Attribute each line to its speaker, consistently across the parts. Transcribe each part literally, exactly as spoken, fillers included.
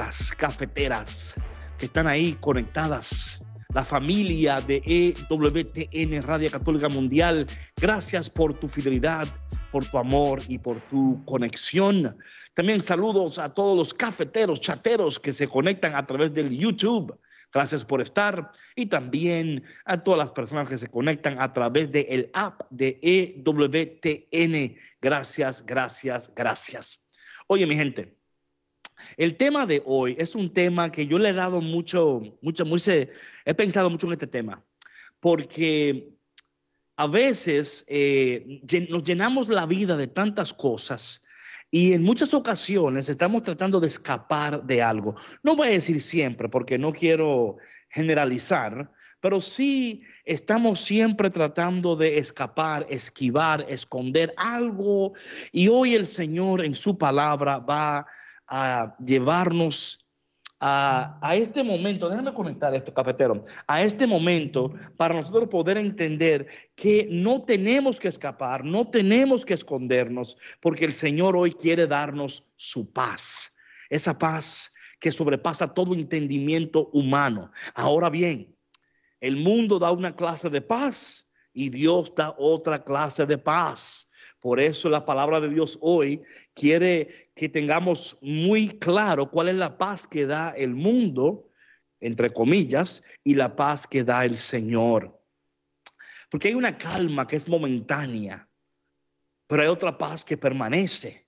Speaker 1: cafeteras, cafeteras que están ahí conectadas. La familia de E W T N Radio Católica Mundial, gracias por tu fidelidad, por tu amor y por tu conexión. También saludos a todos los cafeteros, chateros que se conectan a través del YouTube. Gracias por estar. Y también a todas las personas que se conectan a través del app de E W T N. Gracias, gracias, gracias. Oye, mi gente, el tema de hoy es un tema que yo le he dado mucho, mucho, mucho, he pensado mucho en este tema, porque a veces eh, nos llenamos la vida de tantas cosas y en muchas ocasiones estamos tratando de escapar de algo. No voy a decir siempre porque no quiero generalizar, pero sí estamos siempre tratando de escapar, esquivar, esconder algo. Y hoy el Señor en su palabra va a llevarnos a, a este momento. Déjame conectar esto, cafetero. A este momento para nosotros poder entender que no tenemos que escapar, no tenemos que escondernos, porque el Señor hoy quiere darnos su paz. Esa paz que sobrepasa todo entendimiento humano. Ahora bien, el mundo da una clase de paz y Dios da otra clase de paz. Por eso la palabra de Dios hoy quiere que tengamos muy claro cuál es la paz que da el mundo, entre comillas, y la paz que da el Señor. Porque hay una calma que es momentánea, pero hay otra paz que permanece.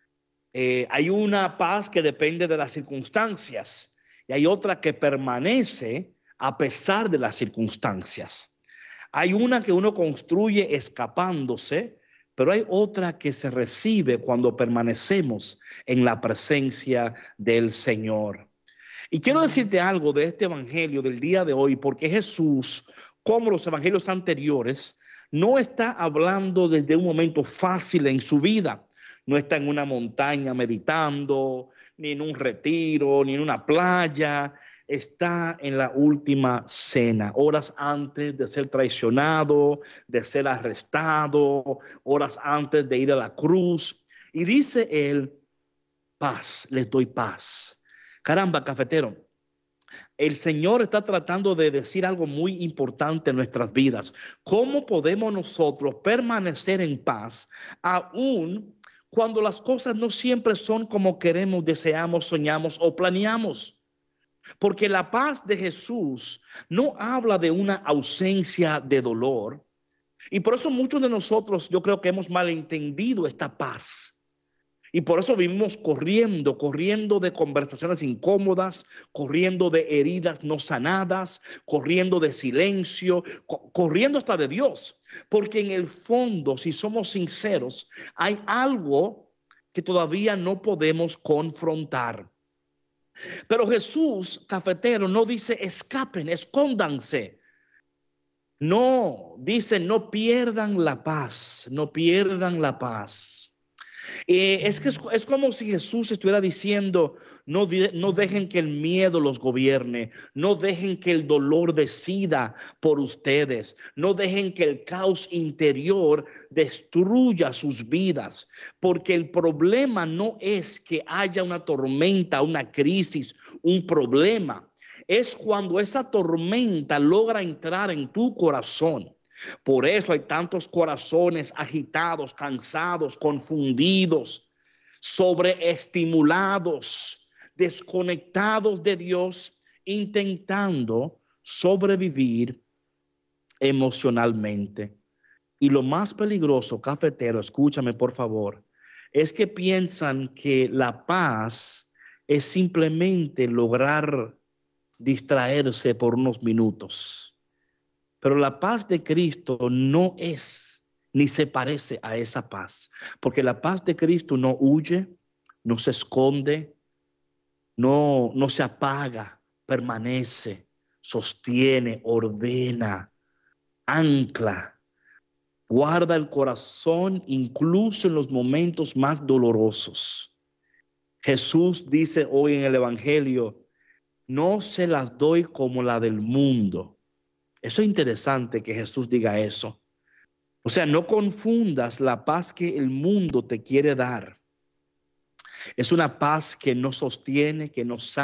Speaker 1: Eh, hay una paz que depende de las circunstancias y hay otra que permanece a pesar de las circunstancias. Hay una que uno construye escapándose, pero hay otra que se recibe cuando permanecemos en la presencia del Señor. Y quiero decirte algo de este evangelio del día de hoy, porque Jesús, como los evangelios anteriores, no está hablando desde un momento fácil en su vida. No está en una montaña meditando, ni en un retiro, ni en una playa. Está en la última cena, horas antes de ser traicionado, de ser arrestado, horas antes de ir a la cruz. Y dice él, paz, les doy paz. Caramba, cafetero, el Señor está tratando de decir algo muy importante en nuestras vidas. ¿Cómo podemos nosotros permanecer en paz aún cuando las cosas no siempre son como queremos, deseamos, soñamos o planeamos? Porque la paz de Jesús no habla de una ausencia de dolor. Y por eso muchos de nosotros yo creo que hemos malentendido esta paz. Y por eso vivimos corriendo, corriendo de conversaciones incómodas, corriendo de heridas no sanadas, corriendo de silencio, co- corriendo hasta de Dios. Porque en el fondo, si somos sinceros, hay algo que todavía no podemos confrontar. Pero Jesús, cafetero, no dice escapen, escóndanse. No, dice no pierdan la paz, no pierdan la paz. Eh, es que es, es como si Jesús estuviera diciendo, no, no dejen que el miedo los gobierne, no dejen que el dolor decida por ustedes, no dejen que el caos interior destruya sus vidas, porque el problema no es que haya una tormenta, una crisis, un problema, es cuando esa tormenta logra entrar en tu corazón. Por eso hay tantos corazones agitados, cansados, confundidos, sobreestimulados, desconectados de Dios, intentando sobrevivir emocionalmente. Y lo más peligroso, cafetero, escúchame por favor, es que piensan que la paz es simplemente lograr distraerse por unos minutos. Pero la paz de Cristo no es ni se parece a esa paz, porque la paz de Cristo no huye, no se esconde, no, no se apaga, permanece, sostiene, ordena, ancla, guarda el corazón incluso en los momentos más dolorosos. Jesús dice hoy en el Evangelio, no se las doy como la del mundo. Eso es interesante que Jesús diga eso. O sea, no confundas la paz que el mundo te quiere dar. Es una paz que no sostiene, que no sana.